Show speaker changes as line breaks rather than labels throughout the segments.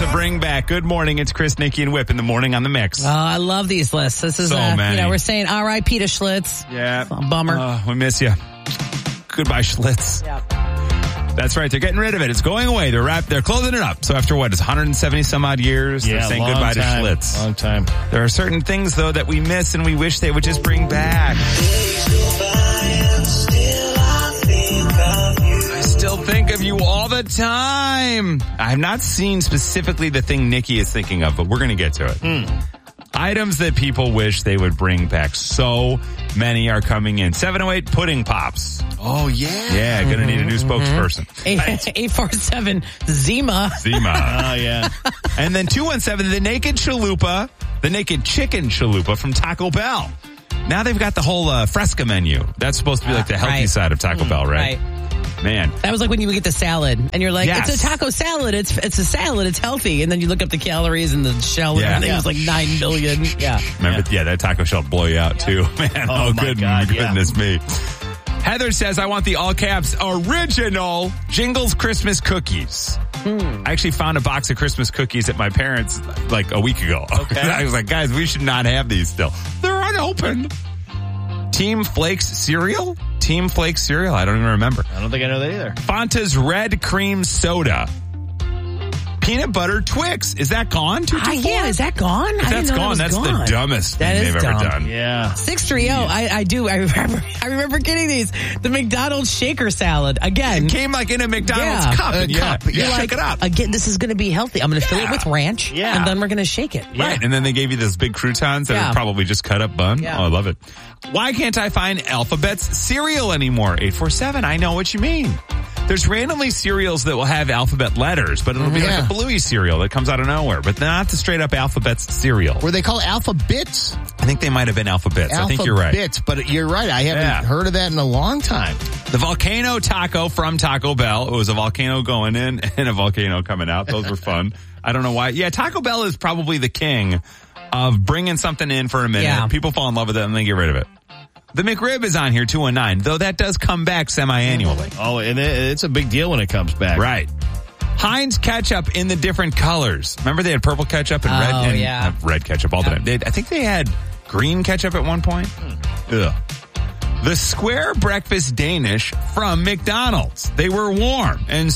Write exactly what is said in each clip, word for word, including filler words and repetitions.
to bring back. Good morning. It's Chris, Nikki, and Whip in the morning on the mix.
Oh, I love these lists. This is,
So
uh,
many.
you know, we're saying R I P to Schlitz.
Yeah.
It's a bummer.
Uh, we miss you. Goodbye, Schlitz.
Yeah.
That's right. They're getting rid of it. It's going away. They're wrap- They're closing it up. So after what? It's one hundred seventy some odd years.
Yeah,
they're saying
long
goodbye
time.
to Schlitz.
Long time.
There are certain things though that we miss and we wish they would just bring back. I still think of you all the time. I have not seen specifically the thing Nikki is thinking of, but we're going to get to it.
Hmm.
Items that people wish they would bring back. So many are coming in. seven oh eight Pudding Pops.
Oh, yeah.
Yeah, going to need a new spokesperson.
eight four seven Zima.
Zima.
Oh, yeah.
And then two one seven, the Naked Chalupa, the Naked Chicken Chalupa from Taco Bell. Now they've got the whole uh, Fresca menu. That's supposed to be like the healthy
right.
side of Taco Bell, right?
Right.
Man.
That was like when you would get the salad and you're like,
Yes.
it's a taco salad. It's it's a salad. It's healthy. And then you look up the calories and the shell and
Yeah.
everything
Yeah.
was like nine million. Yeah.
Remember, yeah, that taco shell blow you out too. Man, oh,
Oh, my
good,
God, yeah.
goodness me. Heather says, I want the all caps original Jingles Christmas cookies.
Hmm.
I actually found a box of Christmas cookies at my parents' like a week ago.
Okay.
I was like, guys, we should not have these still. They're unopened. Team Flakes cereal? Team Flakes cereal? I don't even remember.
I don't think I know that either.
Fanta's Red Cream Soda. Peanut Butter Twix. Is that gone? two two four?
Ah, yeah, is that gone?
If
I
that's
didn't know that
gone,
was
that's
gone.
the dumbest
That
thing
is
they've
dumb.
ever done.
Yeah.
six thirty, I, I do. I remember I remember getting these. The McDonald's shaker salad. Again.
It came like in a McDonald's
Yeah.
cup.
A
and yeah,
cup.
yeah,
You're
shake it up.
Again, this is going to be healthy. I'm going to fill it
Yeah.
with ranch.
Yeah.
And then we're going to shake it.
Right, and then they gave you those big croutons that
Yeah.
are probably just cut up bun.
Yeah.
Oh, I love it. Why can't I find Alphabet's cereal anymore? eight four seven, I know what you mean. There's randomly cereals that will have alphabet letters, but it'll be
Yeah.
like a Bluey cereal that comes out of nowhere, but not the straight up Alphabet's cereal.
Were they called Alpha Bits?
I think they might have been Alphabets. I think
Alpha
you're right.
Bits, but you're right. I haven't
Yeah.
heard of that in a long time.
The volcano taco from Taco Bell. It was a volcano going in and a volcano coming out. Those were fun. I don't know why. Yeah, Taco Bell is probably the king of bringing something in for a minute.
Yeah.
People fall in love with it and they get rid of it. The McRib is on here, two one nine, though that does come back semi-annually.
Oh, and it, it's a big deal when it comes back.
Right. Heinz ketchup in the different colors. Remember they had purple ketchup and red?
Oh,
and,
yeah.
uh, red ketchup all the
Yeah.
time. They, I think they had green ketchup at one point. Ugh. The square breakfast Danish from McDonald's. They were warm and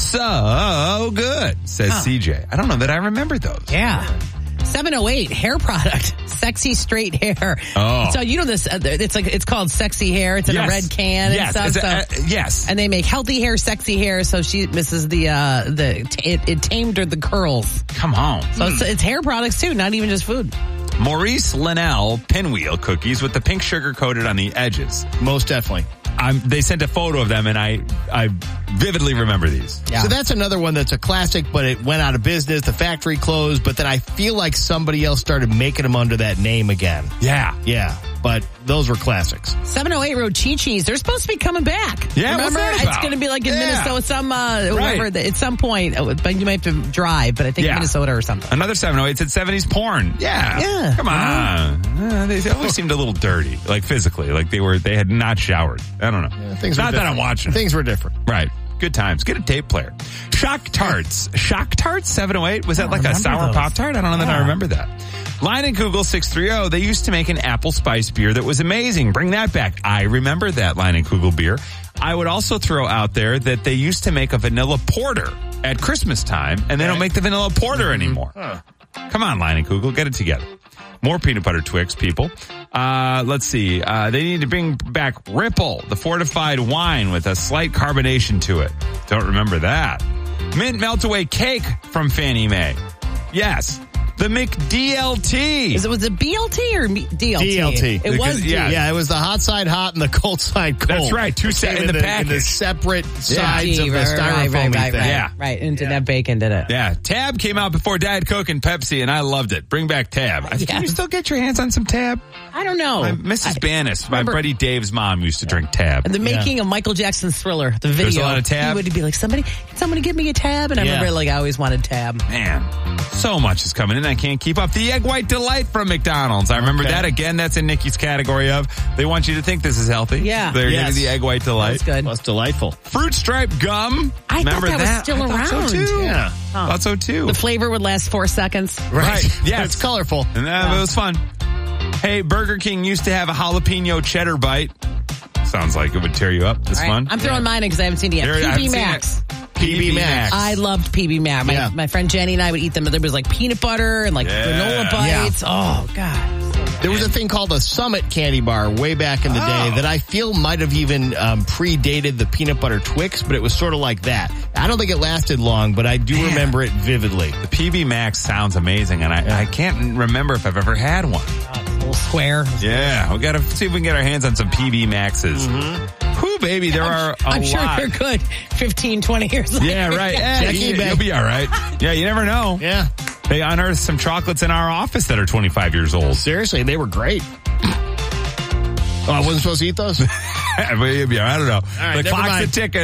so good, says
Huh.
C J. I don't know that I remember those.
Yeah. seven oh eight hair product, sexy straight hair.
Oh.
So you know this? Uh, it's like it's called sexy hair. It's in
Yes.
a red can
Yes.
and
Is
stuff.
it-
so,
uh, yes.
and they make healthy hair, sexy hair. So she misses the uh the it, it tamed her the curls.
Come on.
So it's, it's hair products too, not even just food.
Maurice Linnell pinwheel cookies with the pink sugar coated on the edges.
Most definitely.
I'm, they sent a photo of them, and I I vividly remember these.
Yeah.
So that's another one that's a classic, but it went out of business. The factory closed, but then I feel like somebody else started making them under that name again.
Yeah.
Yeah, but those were classics.
seven oh eight Road Chi-Chi's, they're supposed to be coming back.
Yeah, what's
Remember?
that
It's
about?
going to be like in
Yeah.
Minnesota, some, uh, wherever,
Right.
at some point, uh, but you might have to drive, but I think
Yeah.
Minnesota or something.
Another seven oh eight said seventies porn. Yeah.
Yeah.
Come on. Uh, they always seemed a little dirty, like physically, like they were, they had not showered. I don't know.
Yeah, things were
not that
different.
I'm watching.
Things were different.
Right. Good times. Get a tape player. Shock Tarts. Shock Tarts seven oh eight? Was that
I
like a
remember
sour
those.
Pop-Tart? I don't know that I
Yeah.
remember that. Line and Kugel six three zero. They used to make an apple spice beer that was amazing. Bring that back. I remember that Line and Kugel beer. I would also throw out there that they used to make a vanilla porter at Christmas time, and they don't make the vanilla porter anymore. Come on, Line and Kugel. Get it together. More peanut butter Twix, people. Uh, let's see. Uh, they need to bring back Ripple, the fortified wine with a slight carbonation to it. Don't remember that. Mint melt-away cake from Fannie Mae. Yes. The McDLT.
Is it, was it B L T or D L T?
D L T.
It was D.
yeah.
Yeah, it was the hot side hot and the cold side cold.
That's right. Two
It
set
came
in the
In
package.
the separate sides
D,
of the
right,
styrofoam
right, right, right,
thing.
right,
Yeah.
right. And Jeanette Bacon did it.
Yeah, Tab came out before Diet Coke and Pepsi, and I loved it. Bring back Tab. I-
Yeah.
Can you still get your hands on some Tab?
I don't know.
My, Missus
I-
Banis, my
remember-
buddy Dave's mom used to drink Tab.
And the making of Michael Jackson's Thriller, the video.
There's a lot of Tab?
He would be like, somebody, can somebody give me a tab? And I
Yeah.
remember like I always wanted tab.
Man, so much is coming in. I can't keep up. The Egg White Delight from McDonald's. I remember
Okay.
that. Again, that's in Nikki's category of they want you to think this is healthy.
Yeah.
They're
Yes.
giving the Egg White Delight.
That's good.
That's delightful.
Fruit Stripe Gum.
I
remember
thought that was still
I thought
around.
so too.
Yeah.
Thought so too.
The flavor would last four seconds.
Right. Yes.
It's colorful.
And that, it was fun. Hey, Burger King used to have a jalapeno cheddar bite. Sounds like it would tear you up. It's
All right.
fun.
I'm throwing mine in because I haven't seen it yet.
There- I haven't
P B
seen
Max.
it. P B Max.
I loved P B Max. My,
Yeah.
my friend Jenny and I would eat them. There was like peanut butter and like
Yeah.
granola bites. Oh, God.
There was a thing called a Summit candy bar way back in the
Oh.
day that I feel might have even um, predated the peanut butter Twix, but it was sort of like that. I don't think it lasted long, but I do
Man.
remember it vividly.
The P B Max sounds amazing, and I, I can't remember if I've ever had one.
Little square.
Yeah, we got to see if we can get our hands on some P B Maxes. Whew, baby, there are a
I'm sure
lot.
they're good fifteen, twenty years later.
Yeah, right. Yeah,
Check
you,
eBay.
you'll be all right. Yeah, you never know.
Yeah.
They unearthed some chocolates in our office that are twenty-five years old.
Seriously, they were great. Oh, I wasn't supposed to eat those?
I don't know.
right,
the
never
clock's
mind.
a ticking.